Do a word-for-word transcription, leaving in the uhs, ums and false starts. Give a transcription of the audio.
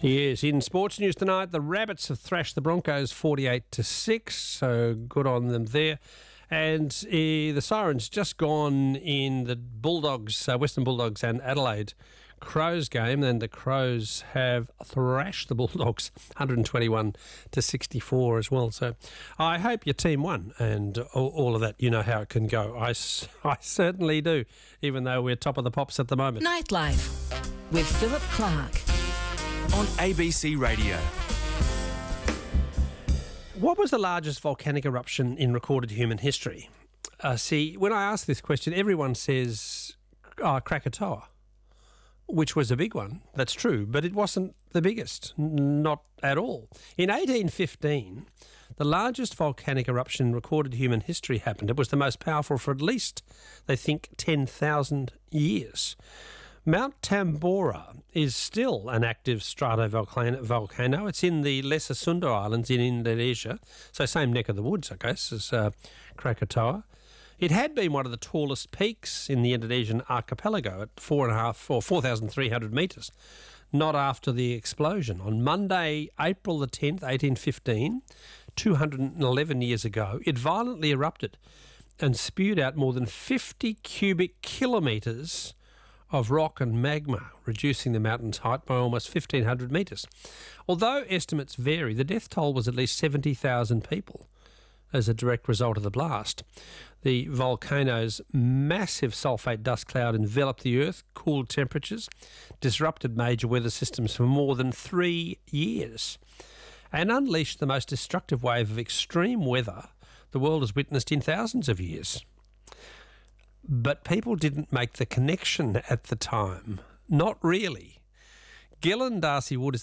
Yes, in sports news tonight, the Rabbits have thrashed the Broncos forty-eight to six, so good on them there. And uh, the Sirens just gone in the Bulldogs, uh, Western Bulldogs and Adelaide Crows game, and the Crows have thrashed the Bulldogs one twenty-one to sixty-four as well. So I hope your team won, and all, all of that, you know how it can go. I, I certainly do, even though we're top of the pops at the moment. Nightlife with Philip Clark on A B C Radio. What was the largest volcanic eruption in recorded human history? Uh, see, when I ask this question, everyone says uh, Krakatoa, which was a big one. That's true, but it wasn't the biggest, N- not at all. In eighteen fifteen, the largest volcanic eruption in recorded human history happened. It was the most powerful for at least, they think, ten thousand years. Mount Tambora is still an active stratovolcano. It's in the Lesser Sunda Islands in Indonesia, so same neck of the woods, I guess, as uh, Krakatoa. It had been one of the tallest peaks in the Indonesian archipelago at four and a half or four thousand three hundred metres. Not after the explosion. On Monday, April the tenth, eighteen fifteen, two hundred eleven years ago, it violently erupted and spewed out more than fifty cubic kilometres of rock and magma, reducing the mountain's height by almost fifteen hundred metres. Although estimates vary, the death toll was at least seventy thousand people as a direct result of the blast. The volcano's massive sulfate dust cloud enveloped the Earth, cooled temperatures, disrupted major weather systems for more than three years, and unleashed the most destructive wave of extreme weather the world has witnessed in thousands of years. But people didn't make the connection at the time. Not really. Gillen Darcy Wood is